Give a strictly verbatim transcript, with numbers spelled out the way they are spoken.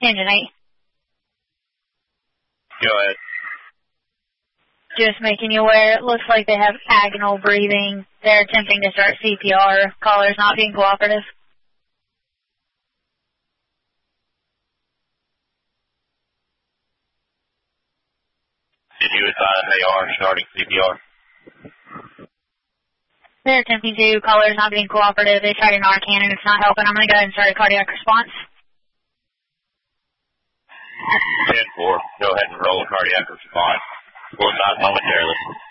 Engine eight. Go ahead. Just making you aware, it looks like they have agonal breathing. They're attempting to start C P R. Caller's not being cooperative. Did you advise they are starting C P R? They're attempting to. Caller's not being cooperative. They tried an Narcan and it's not helping. I'm going to go ahead and start a cardiac response. ten four. Go ahead and roll a cardiac response. We'll stop momentarily.